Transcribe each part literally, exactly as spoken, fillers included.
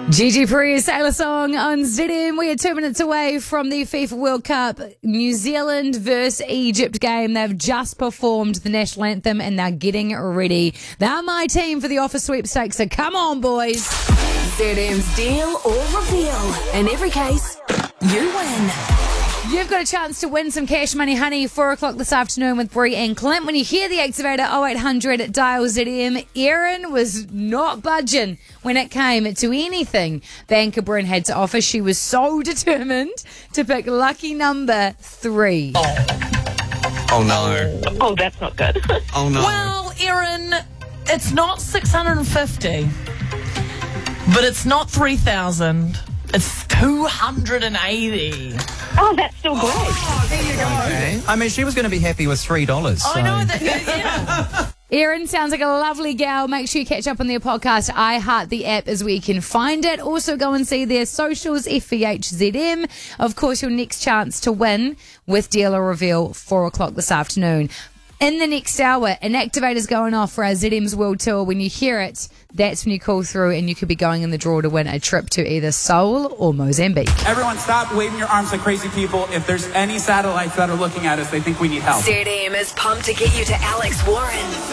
Gigi Perez, Sailor Song on Z M. We are two minutes away from the FIFA World Cup New Zealand versus Egypt game. They've just performed the national anthem and they're getting ready. They're my team for the offer sweepstakes, so come on, boys. Z M's Deal or Reveal. In every case, you win. You've got a chance to win some cash money, honey, four o'clock this afternoon with Bree and Clint. When you hear the activator oh eight hundred dial Z M, Erin was not budging when it came to anything Banker Bryn had to offer. She was so determined to pick lucky number three. Oh, oh no. Oh, that's not good. Oh no. Well, Erin, it's not six hundred fifty, but it's not three thousand. It's two hundred eighty. Oh, that's still great. Oh, there you go. Okay. I mean, she was going to be happy with three dollars. I so. know that. Yeah. Erin sounds like a lovely gal. Make sure you catch up on their podcast. I Heart the app is where you can find it. Also go and see their socials, F E H Z M. Of course, your next chance to win with Deal or Reveal, four o'clock this afternoon. In the next hour, an activator's going off for our Z M's World Tour. When you hear it, that's when you call through and you could be going in the draw to win a trip to either Seoul or Mozambique. Everyone stop waving your arms like crazy people. If there's any satellites that are looking at us, they think we need help. Z M is pumped to get you to Alex Warren.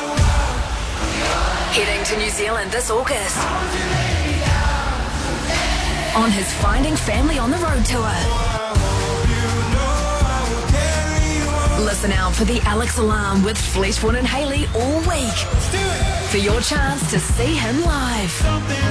Heading to New Zealand this August on his Finding Family on the Road tour. Listen out for the Alex Alarm with Fleshwood and Haley all week for your chance to see him live.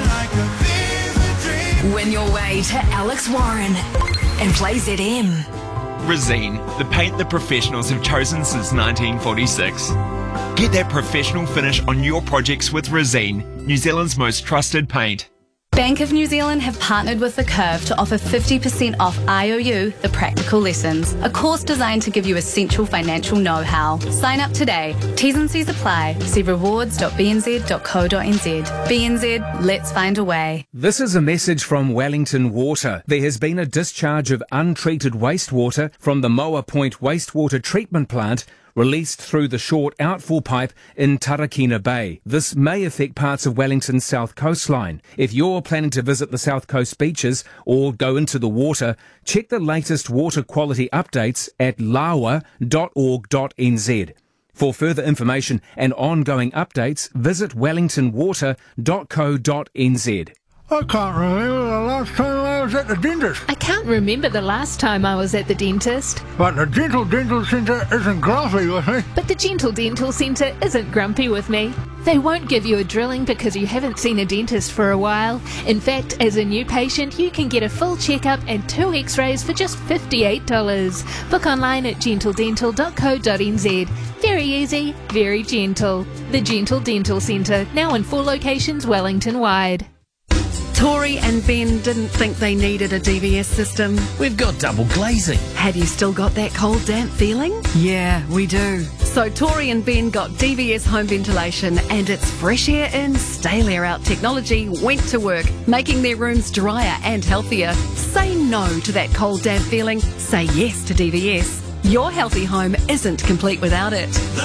Win your way to Alex Warren and play Z M. Resene, the paint that professionals have chosen since nineteen forty-six. Get that professional finish on your projects with Resene, New Zealand's most trusted paint. Bank of New Zealand have partnered with The Curve to offer fifty percent off I O U, The Practical Lessons, a course designed to give you essential financial know-how. Sign up today. T's and C's apply. See rewards dot b n z dot co dot n z. B N Z, let's find a way. This is a message from Wellington Water. There has been a discharge of untreated wastewater from the Moa Point Wastewater Treatment Plant released through the short outfall pipe in Tarakina Bay. This may affect parts of Wellington's south coastline. If you're planning to visit the south coast beaches or go into the water, check the latest water quality updates at lawa dot org dot n z. For further information and ongoing updates, visit wellington water dot co dot n z. I can't remember the last time I was at the dentist. I can't remember the last time I was at the dentist. But the Gentle Dental Centre isn't grumpy with me. But the Gentle Dental Centre isn't grumpy with me. They won't give you a drilling because you haven't seen a dentist for a while. In fact, as a new patient, you can get a full checkup and two x-rays for just fifty-eight dollars. Book online at gentle dental dot co dot n z. Very easy, very gentle. The Gentle Dental Centre, now in four locations Wellington-wide. Tori and Ben didn't think they needed a D V S system. We've got double glazing. Have you still got that cold, damp feeling? Yeah, we do. So Tori and Ben got D V S home ventilation, and its fresh air in, stale air out technology went to work, making their rooms drier and healthier. Say no to that cold, damp feeling. Say yes to D V S. Your healthy home isn't complete without it.